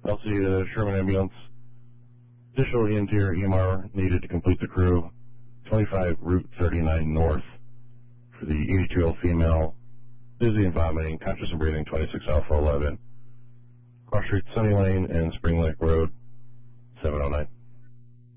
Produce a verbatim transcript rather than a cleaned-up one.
I'll see the Sherman ambulance. Additional E M T or E M R needed to complete the crew. twenty-five Route thirty-nine North for the eighty-two-year-old female, dizzy and vomiting, conscious and breathing, twenty-six Alpha eleven. Cross Street, Sunny Lane, and Spring Lake Road, seven oh nine.